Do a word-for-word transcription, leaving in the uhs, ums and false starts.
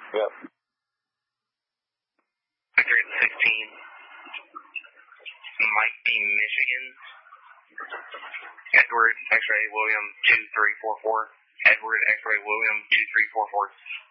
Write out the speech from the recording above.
Yep. Victor sixteen. Mike P. Michigan. Edward X-ray William two three four four. Edward X-ray William two three four four.